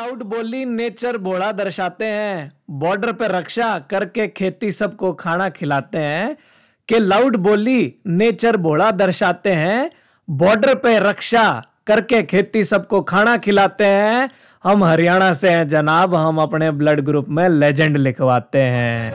Loud बोली nature भोला दर्शाते हैं, बॉर्डर पे रक्षा करके खेती सबको खाना खिलाते हैं। कि लाउड बोली नेचर भोला दर्शाते हैं, बॉर्डर पे रक्षा करके खेती सबको खाना खिलाते हैं। हम हरियाणा से हैं जनाब, हम अपने ब्लड ग्रुप में लेजेंड लिखवाते हैं।